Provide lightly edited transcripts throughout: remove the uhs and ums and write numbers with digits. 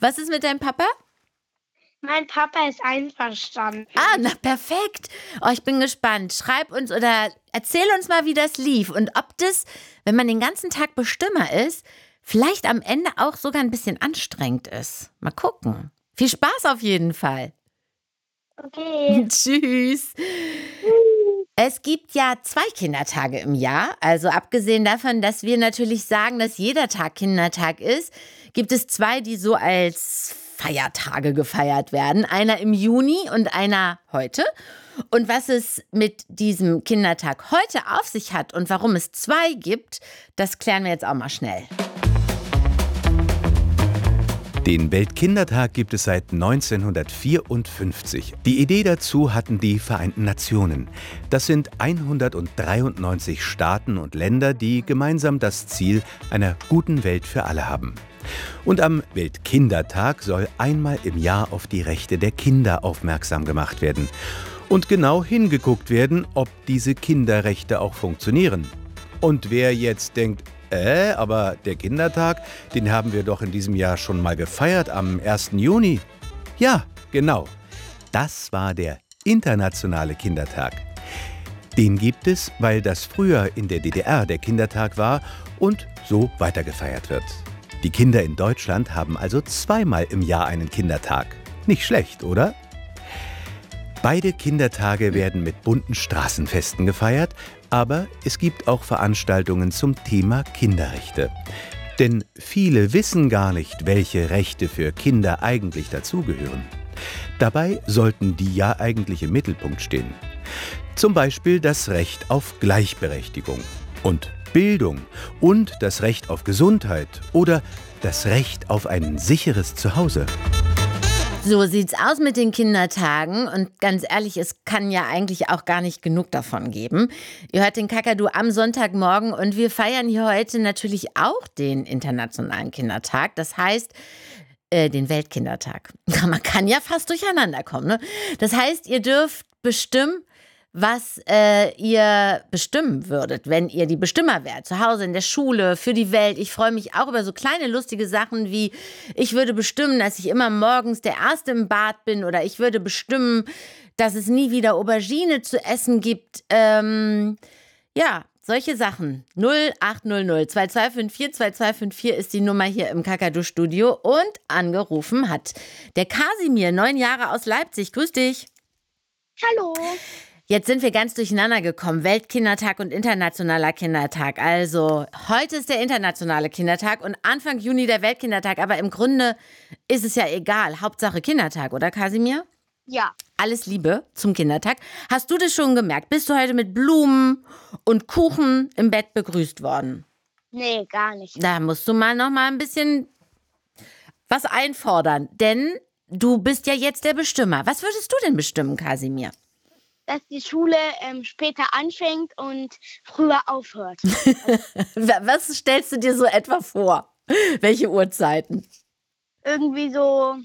Was ist mit deinem Papa? Mein Papa ist einverstanden. Ah, na perfekt. Oh, ich bin gespannt. Schreib uns oder erzähl uns mal, wie das lief und ob das, wenn man den ganzen Tag Bestimmer ist, vielleicht am Ende auch sogar ein bisschen anstrengend ist. Mal gucken. Viel Spaß auf jeden Fall. Okay. Tschüss. Es gibt ja 2 Kindertage im Jahr. Also abgesehen davon, dass wir natürlich sagen, dass jeder Tag Kindertag ist, gibt es 2, die so als Feiertage gefeiert werden. Einer im Juni und einer heute. Und was es mit diesem Kindertag heute auf sich hat und warum es 2 gibt, das klären wir jetzt auch mal schnell. Den Weltkindertag gibt es seit 1954. Die Idee dazu hatten die Vereinten Nationen. Das sind 193 Staaten und Länder, die gemeinsam das Ziel einer guten Welt für alle haben. Und am Weltkindertag soll einmal im Jahr auf die Rechte der Kinder aufmerksam gemacht werden. Und genau hingeguckt werden, ob diese Kinderrechte auch funktionieren. Und wer jetzt denkt, aber der Kindertag, den haben wir doch in diesem Jahr schon mal gefeiert am 1. Juni. Ja, genau. Das war der Internationale Kindertag. Den gibt es, weil das früher in der DDR der Kindertag war und so weitergefeiert wird. Die Kinder in Deutschland haben also 2-mal im Jahr einen Kindertag. Nicht schlecht, oder? Beide Kindertage werden mit bunten Straßenfesten gefeiert, aber es gibt auch Veranstaltungen zum Thema Kinderrechte. Denn viele wissen gar nicht, welche Rechte für Kinder eigentlich dazugehören. Dabei sollten die ja eigentlich im Mittelpunkt stehen. Zum Beispiel das Recht auf Gleichberechtigung und Bildung und das Recht auf Gesundheit oder das Recht auf ein sicheres Zuhause. So sieht's aus mit den Kindertagen und ganz ehrlich, es kann ja eigentlich auch gar nicht genug davon geben. Ihr hört den Kakadu am Sonntagmorgen und wir feiern hier heute natürlich auch den Internationalen Kindertag, das heißt den Weltkindertag. Man kann ja fast durcheinander kommen, ne? Das heißt, ihr dürft bestimmen, was ihr bestimmen würdet, wenn ihr die Bestimmer wärt. Zu Hause, in der Schule, für die Welt. Ich freue mich auch über so kleine lustige Sachen wie, ich würde bestimmen, dass ich immer morgens der Erste im Bad bin oder ich würde bestimmen, dass es nie wieder Aubergine zu essen gibt. Ja, solche Sachen. 0800 2254 2254 ist die Nummer hier im Kakadu-Studio und angerufen hat der Kasimir, 9 Jahre aus Leipzig. Grüß dich. Hallo. Jetzt sind wir ganz durcheinander gekommen. Weltkindertag und Internationaler Kindertag. Also, heute ist der Internationale Kindertag und Anfang Juni der Weltkindertag. Aber im Grunde ist es ja egal. Hauptsache Kindertag, oder Kasimir? Ja. Alles Liebe zum Kindertag. Hast du das schon gemerkt? Bist du heute mit Blumen und Kuchen im Bett begrüßt worden? Nee, gar nicht. Da musst du mal noch mal ein bisschen was einfordern. Denn du bist ja jetzt der Bestimmer. Was würdest du denn bestimmen, Kasimir? Dass die Schule später anfängt und früher aufhört. Was stellst du dir so etwa vor? Welche Uhrzeiten? Irgendwie so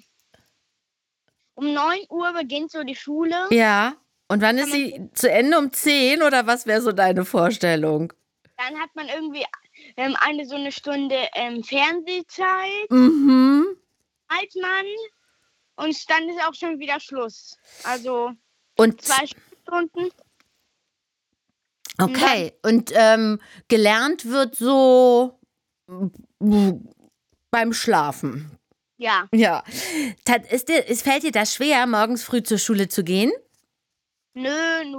um 9 Uhr beginnt so die Schule. Ja. Und wann ist sie zu Ende? Um 10? Oder was wäre so deine Vorstellung? Dann hat man irgendwie so eine Stunde Fernsehzeit. Mhm. Als Mann. Und dann ist auch schon wieder Schluss. Also Und 2 Stunden. Okay. Und gelernt wird so beim Schlafen. Ja. Ja. Fällt dir das schwer, morgens früh zur Schule zu gehen? Nö,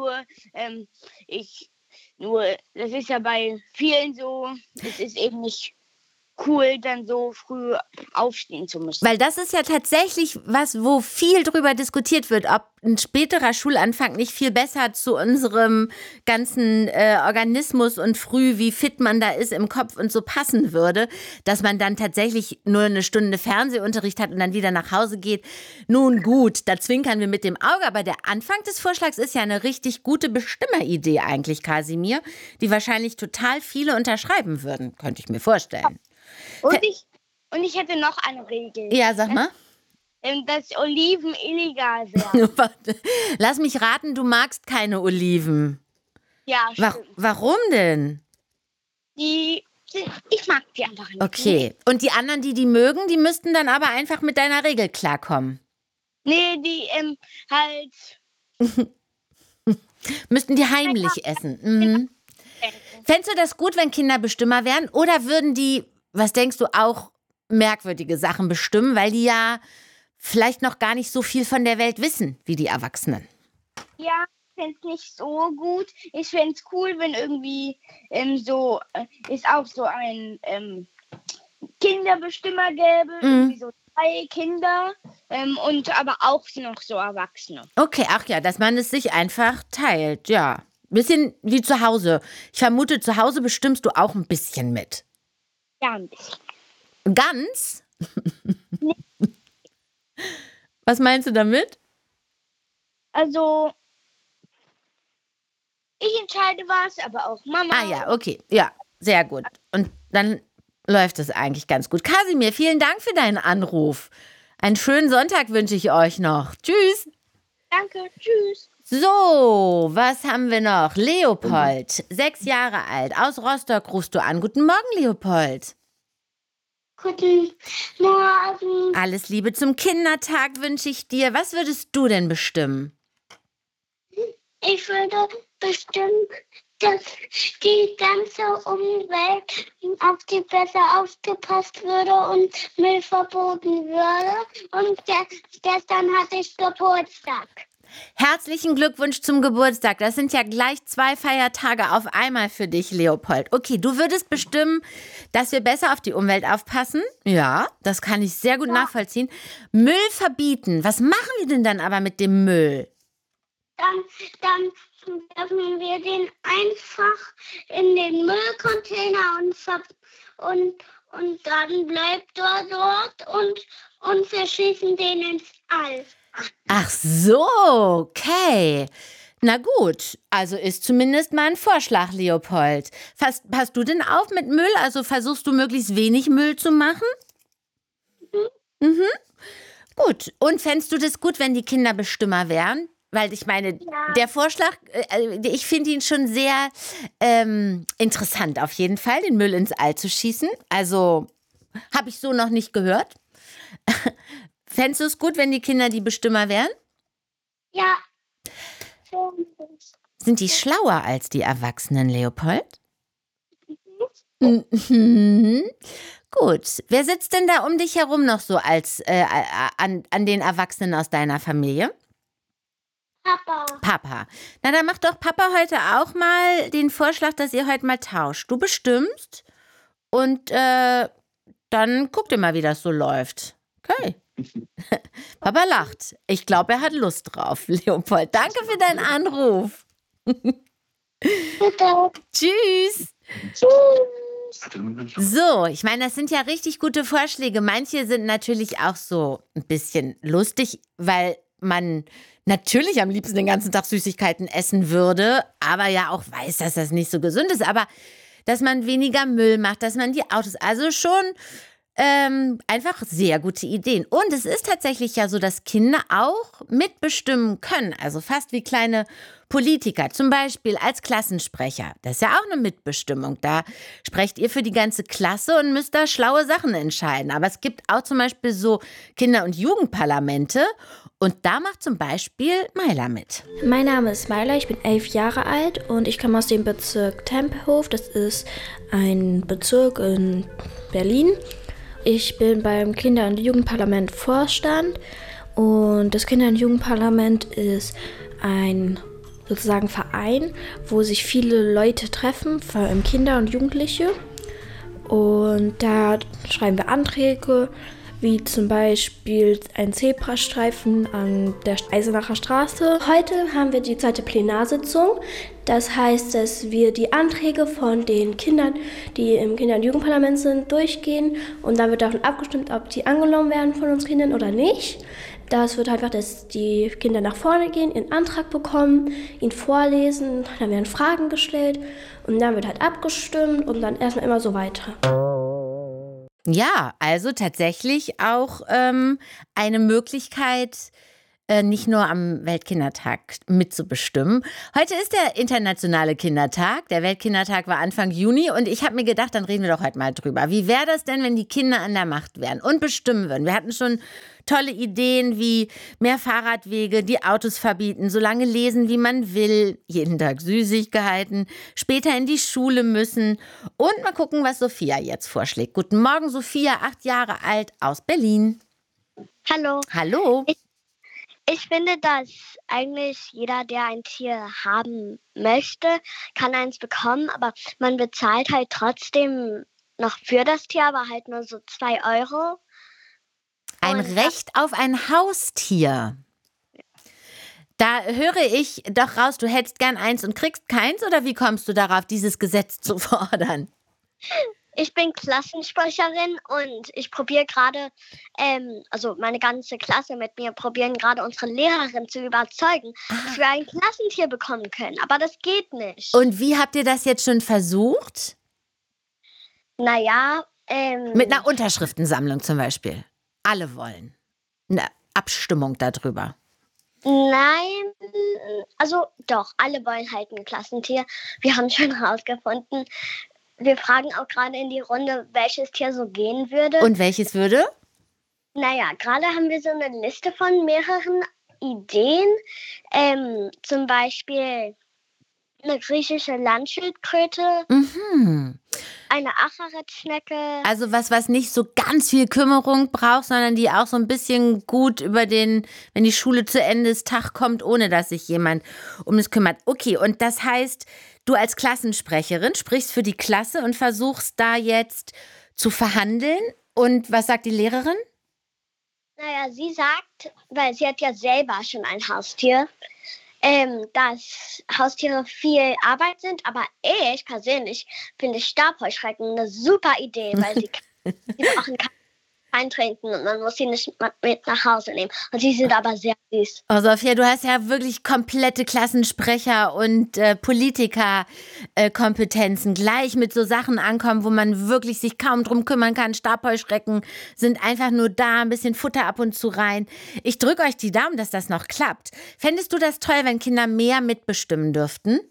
nur das ist ja bei vielen so, es ist eben nicht cool, dann so früh aufstehen zu müssen. Weil das ist ja tatsächlich was, wo viel drüber diskutiert wird, ob ein späterer Schulanfang nicht viel besser zu unserem ganzen Organismus und früh, wie fit man da ist im Kopf und so passen würde, dass man dann tatsächlich nur eine Stunde Fernsehunterricht hat und dann wieder nach Hause geht. Nun gut, da zwinkern wir mit dem Auge, aber der Anfang des Vorschlags ist ja eine richtig gute Bestimmeridee eigentlich, Kasimir, die wahrscheinlich total viele unterschreiben würden, könnte ich mir vorstellen. Und ich hätte noch eine Regel. Ja, sag mal. Dass Oliven illegal wären. Lass mich raten, du magst keine Oliven. Ja, stimmt. Warum denn? Die ich mag die einfach nicht. Okay. Und die anderen, die mögen, die müssten dann aber einfach mit deiner Regel klarkommen. Nee, die halt. Müssten die heimlich essen. Mhm. Fändest du das gut, wenn Kinder Bestimmer wären? Oder würden die, was denkst du, auch merkwürdige Sachen bestimmen, weil die ja vielleicht noch gar nicht so viel von der Welt wissen wie die Erwachsenen? Ja, ich fände es nicht so gut. Ich fände es cool, wenn irgendwie ist auch so ein Kinderbestimmer gäbe. Irgendwie so 3 Kinder und aber auch noch so Erwachsene. Okay, ach ja, dass man es sich einfach teilt, ja. Bisschen wie zu Hause. Ich vermute, zu Hause bestimmst du auch ein bisschen mit. Ja, ein bisschen. Ganz? Was meinst du damit? Also, ich entscheide was, aber auch Mama. Ah ja, okay. Ja, sehr gut. Und dann läuft es eigentlich ganz gut. Kasimir, vielen Dank für deinen Anruf. Einen schönen Sonntag wünsche ich euch noch. Tschüss. Danke, tschüss. So, was haben wir noch? Leopold, 6 Jahre alt, aus Rostock rufst du an. Guten Morgen, Leopold. Guten Morgen. Alles Liebe zum Kindertag wünsche ich dir. Was würdest du denn bestimmen? Ich würde bestimmt, dass die ganze Umwelt auf die besser aufgepasst würde und Müll verboten würde. Und gestern hatte ich Geburtstag. Herzlichen Glückwunsch zum Geburtstag. Das sind ja gleich 2 Feiertage auf einmal für dich, Leopold. Okay, du würdest bestimmen, dass wir besser auf die Umwelt aufpassen? Ja, das kann ich sehr gut nachvollziehen. Müll verbieten. Was machen wir denn dann aber mit dem Müll? Dann werfen wir den einfach in den Müllcontainer und dann bleibt er dort und wir schießen den ins All. Ach so, okay. Na gut, also ist zumindest mal ein Vorschlag, Leopold. Passt du denn auf mit Müll? Also versuchst du möglichst wenig Müll zu machen? Mhm. Gut. Und fändest du das gut, wenn die Kinder Bestimmer wären? Weil ich meine, der Vorschlag, ich finde ihn schon sehr interessant auf jeden Fall, den Müll ins All zu schießen. Also habe ich so noch nicht gehört. Fändest du es gut, wenn die Kinder die Bestimmer wären? Ja. Sind die schlauer als die Erwachsenen, Leopold? Mhm. Gut. Wer sitzt denn da um dich herum noch so als an den Erwachsenen aus deiner Familie? Papa. Na, dann macht doch Papa heute auch mal den Vorschlag, dass ihr heute mal tauscht. Du bestimmst und dann guckt ihr mal, wie das so läuft. Okay. Papa lacht. Ich glaube, er hat Lust drauf, Leopold. Danke für deinen Anruf. Bitte. Tschüss. Tschüss. So, ich meine, das sind ja richtig gute Vorschläge. Manche sind natürlich auch so ein bisschen lustig, weil man natürlich am liebsten den ganzen Tag Süßigkeiten essen würde, aber ja auch weiß, dass das nicht so gesund ist. Aber dass man weniger Müll macht, dass man die Autos, also schon einfach sehr gute Ideen. Und es ist tatsächlich ja so, dass Kinder auch mitbestimmen können, also fast wie kleine Politiker, zum Beispiel als Klassensprecher. Das ist ja auch eine Mitbestimmung. Da sprecht ihr für die ganze Klasse und müsst da schlaue Sachen entscheiden. Aber es gibt auch zum Beispiel so Kinder- und Jugendparlamente und da macht zum Beispiel Maila mit. Mein Name ist Maila, ich bin 11 Jahre alt und ich komme aus dem Bezirk Tempelhof. Das ist ein Bezirk in Berlin. Ich bin beim Kinder- und Jugendparlament Vorstand und das Kinder- und Jugendparlament ist ein sozusagen Verein, wo sich viele Leute treffen, vor allem Kinder und Jugendliche. Und da schreiben wir Anträge, wie zum Beispiel ein Zebrastreifen an der Eisenacher Straße. Heute haben wir die 2. Plenarsitzung. Das heißt, dass wir die Anträge von den Kindern, die im Kinder- und Jugendparlament sind, durchgehen. Und dann wird davon abgestimmt, ob die angenommen werden von uns Kindern oder nicht. Das wird einfach, dass die Kinder nach vorne gehen, ihren Antrag bekommen, ihn vorlesen, dann werden Fragen gestellt und dann wird halt abgestimmt und dann erstmal immer so weiter. Ja, also tatsächlich auch eine Möglichkeit, nicht nur am Weltkindertag mitzubestimmen. Heute ist der internationale Kindertag. Der Weltkindertag war Anfang Juni und ich habe mir gedacht, dann reden wir doch heute mal drüber. Wie wäre das denn, wenn die Kinder an der Macht wären und bestimmen würden? Wir hatten schon tolle Ideen wie mehr Fahrradwege, die Autos verbieten, so lange lesen, wie man will, jeden Tag Süßigkeiten, später in die Schule müssen und mal gucken, was Sophia jetzt vorschlägt. Guten Morgen, Sophia, 8 Jahre alt aus Berlin. Hallo. Hallo. Ich finde, dass eigentlich jeder, der ein Tier haben möchte, kann eins bekommen, aber man bezahlt halt trotzdem noch für das Tier, aber halt nur so 2 Euro. Ein Recht auf ein Haustier. Da höre ich doch raus, du hättest gern eins und kriegst keins, oder wie kommst du darauf, dieses Gesetz zu fordern? Ich bin Klassensprecherin und ich probiere gerade, also meine ganze Klasse mit mir probieren gerade unsere Lehrerin zu überzeugen, dass wir ein Klassentier bekommen können. Aber das geht nicht. Und wie habt ihr das jetzt schon versucht? Naja, Mit einer Unterschriftensammlung zum Beispiel. Alle wollen. Eine Abstimmung darüber. nein, also doch, alle wollen halt ein Klassentier. Wir haben schon herausgefunden. Wir fragen auch gerade in die Runde, welches Tier so gehen würde. Und welches würde? Naja, gerade haben wir so eine Liste von mehreren Ideen. Zum Beispiel eine griechische Landschildkröte, eine Acharetschnecke. Also was nicht so ganz viel Kümmerung braucht, sondern die auch so ein bisschen gut wenn die Schule zu Ende ist, Tag kommt, ohne dass sich jemand um es kümmert. Okay, und das heißt, du als Klassensprecherin sprichst für die Klasse und versuchst da jetzt zu verhandeln. Und was sagt die Lehrerin? Naja, sie sagt, weil sie hat ja selber schon ein Haustier, dass Haustiere viel Arbeit sind. Aber ich persönlich finde Stabheuschrecken eine super Idee, weil sie brauchen keinen Wein trinken und man muss sie nicht mit nach Hause nehmen. Und sie sind aber sehr süß. Oh, Sophia, du hast ja wirklich komplette Klassensprecher- und Politikerkompetenzen. Gleich mit so Sachen ankommen, wo man wirklich sich kaum drum kümmern kann. Stabheuschrecken sind einfach nur da, ein bisschen Futter ab und zu rein. Ich drücke euch die Daumen, dass das noch klappt. Fändest du das toll, wenn Kinder mehr mitbestimmen dürften?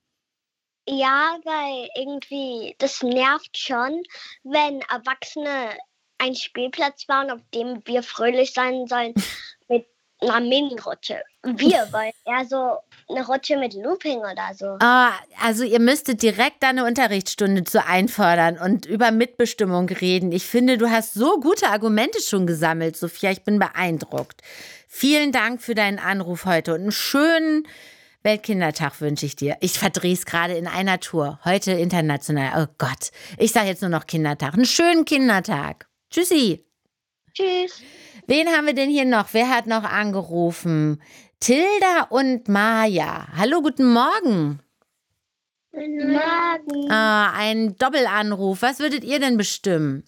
Ja, weil irgendwie, das nervt schon, wenn Erwachsene ein Spielplatz bauen, auf dem wir fröhlich sein sollen mit einer Mini-Rutsche. Wir wollen eher so eine Rutsche mit Looping oder so. Also ihr müsstet direkt da eine Unterrichtsstunde zu einfordern und über Mitbestimmung reden. Ich finde, du hast so gute Argumente schon gesammelt, Sophia. Ich bin beeindruckt. Vielen Dank für deinen Anruf heute und einen schönen Weltkindertag wünsche ich dir. Ich verdrehe es gerade in einer Tour. Heute international. Oh Gott, ich sage jetzt nur noch Kindertag. Einen schönen Kindertag. Tschüssi. Tschüss. Wen haben wir denn hier noch? Wer hat noch angerufen? Tilda und Maja. Hallo, guten Morgen. Guten Morgen. Ein Doppelanruf. Was würdet ihr denn bestimmen?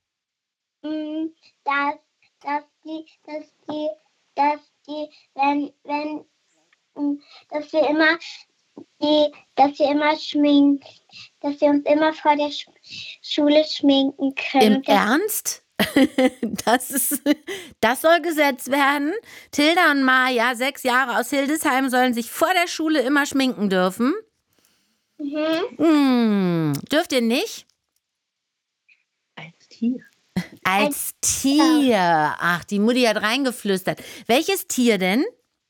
Dass wir uns immer vor der Schule schminken können. Im Ernst? Das soll Gesetz werden. Tilda und Maja, 6 Jahre aus Hildesheim, sollen sich vor der Schule immer schminken dürfen. Dürft ihr nicht? Als Tier. Als Tier. Ach, die Mutti hat reingeflüstert. Welches Tier denn?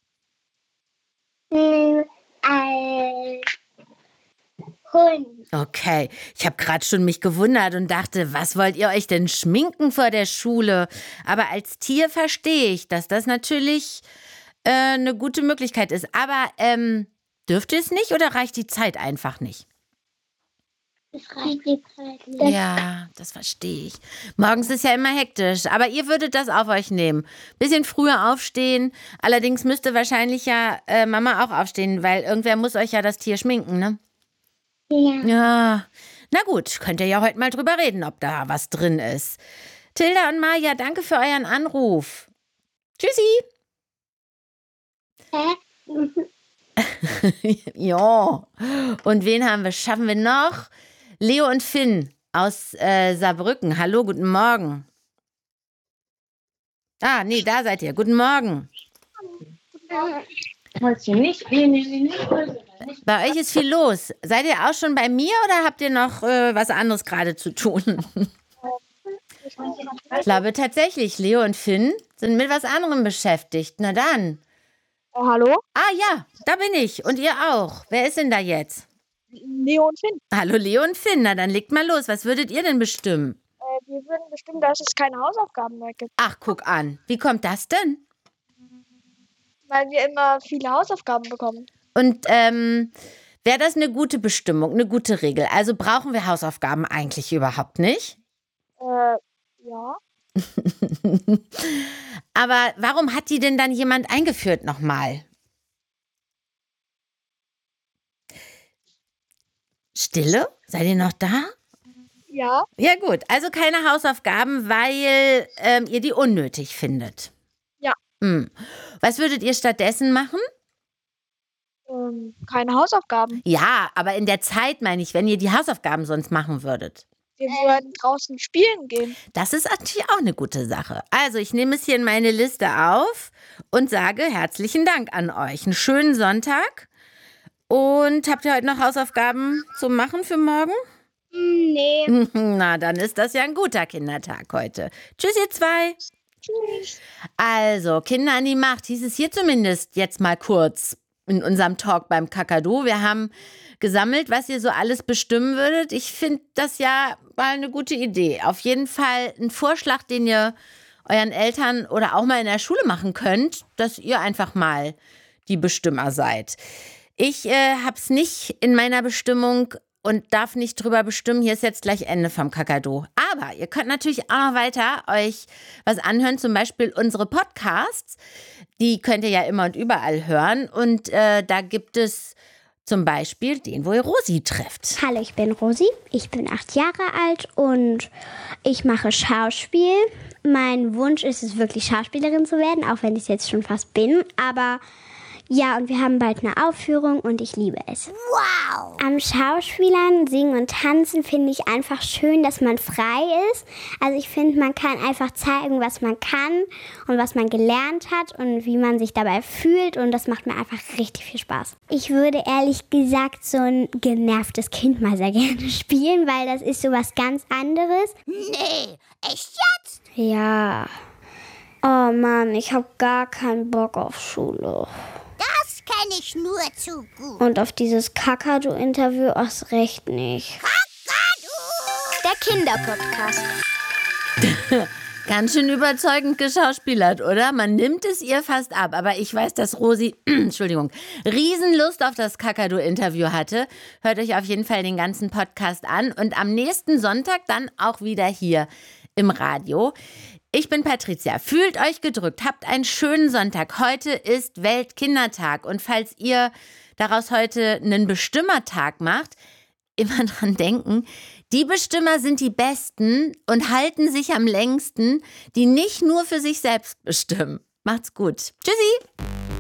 Als Hund. Okay, ich habe gerade schon mich gewundert und dachte, was wollt ihr euch denn schminken vor der Schule? Aber als Tier verstehe ich, dass das natürlich eine gute Möglichkeit ist. Aber dürft ihr es nicht oder reicht die Zeit einfach nicht? Es reicht die Zeit nicht. Ja, das verstehe ich. Morgens ist ja immer hektisch, aber ihr würdet das auf euch nehmen. Bisschen früher aufstehen. Allerdings müsste wahrscheinlich ja Mama auch aufstehen, weil irgendwer muss euch ja das Tier schminken, ne? Ja. Na gut, könnt ihr ja heute mal drüber reden, ob da was drin ist. Tilda und Maja, danke für euren Anruf. Tschüssi. Ja. Und wen haben wir? Schaffen wir noch? Leo und Finn aus Saarbrücken. Hallo, guten Morgen. Nee, da seid ihr. Guten Morgen. Bei euch ist viel los. Seid ihr auch schon bei mir oder habt ihr noch was anderes gerade zu tun? Ich glaube tatsächlich, Leo und Finn sind mit was anderem beschäftigt. Na dann. Oh, hallo? Ah ja, da bin ich. Und ihr auch. Wer ist denn da jetzt? Leo und Finn. Hallo Leo und Finn. Na dann legt mal los. Was würdet ihr denn bestimmen? Wir würden bestimmen, dass es keine Hausaufgaben mehr gibt. Ach, guck an. Wie kommt das denn? Weil wir immer viele Hausaufgaben bekommen. Und wäre das eine gute Bestimmung, eine gute Regel? Also brauchen wir Hausaufgaben eigentlich überhaupt nicht? Ja. Aber warum hat die denn dann jemand eingeführt nochmal? Stille? Seid ihr noch da? Ja. Ja gut, also keine Hausaufgaben, weil ihr die unnötig findet. Ja. Was würdet ihr stattdessen machen? Keine Hausaufgaben. Ja, aber in der Zeit meine ich, wenn ihr die Hausaufgaben sonst machen würdet. Wir würden draußen spielen gehen. Das ist natürlich auch eine gute Sache. Also ich nehme es hier in meine Liste auf und sage herzlichen Dank an euch. Einen schönen Sonntag. Und habt ihr heute noch Hausaufgaben zum Machen für morgen? Nee. Na, dann ist das ja ein guter Kindertag heute. Tschüss, ihr zwei. Tschüss. Also, Kinder an die Macht hieß es hier zumindest jetzt mal kurz in unserem Talk beim Kakadu. Wir haben gesammelt, was ihr so alles bestimmen würdet. Ich finde das ja mal eine gute Idee. Auf jeden Fall ein Vorschlag, den ihr euren Eltern oder auch mal in der Schule machen könnt, dass ihr einfach mal die Bestimmer seid. Ich habe es nicht in meiner Bestimmung und darf nicht drüber bestimmen. Hier ist jetzt gleich Ende vom Kakadu. Aber ihr könnt natürlich auch noch weiter euch was anhören, zum Beispiel unsere Podcasts. Die könnt ihr ja immer und überall hören. Und da gibt es zum Beispiel den, wo ihr Rosi trefft. Hallo, ich bin Rosi. Ich bin 8 Jahre alt und ich mache Schauspiel. Mein Wunsch ist es wirklich, Schauspielerin zu werden, auch wenn ich es jetzt schon fast bin. Aber ja, und wir haben bald eine Aufführung und ich liebe es. Wow! Am Schauspielern, Singen und Tanzen finde ich einfach schön, dass man frei ist. Also ich finde, man kann einfach zeigen, was man kann und was man gelernt hat und wie man sich dabei fühlt. Und das macht mir einfach richtig viel Spaß. Ich würde ehrlich gesagt so ein genervtes Kind mal sehr gerne spielen, weil das ist so was ganz anderes. Nee, echt jetzt? Ja. Oh Mann, ich habe gar keinen Bock auf Schule. Das kenne ich nur zu gut. Und auf dieses Kakadu-Interview erst recht nicht. Der Kinderpodcast. Ganz schön überzeugend geschauspielert, oder? Man nimmt es ihr fast ab. Aber ich weiß, dass Rosi, Entschuldigung, Riesenlust auf das Kakadu-Interview hatte. Hört euch auf jeden Fall den ganzen Podcast an. Und am nächsten Sonntag dann auch wieder hier im Radio. Ich bin Patricia. Fühlt euch gedrückt. Habt einen schönen Sonntag. Heute ist Weltkindertag. Und falls ihr daraus heute einen Bestimmertag macht, immer dran denken, die Bestimmer sind die Besten und halten sich am längsten, die nicht nur für sich selbst bestimmen. Macht's gut. Tschüssi!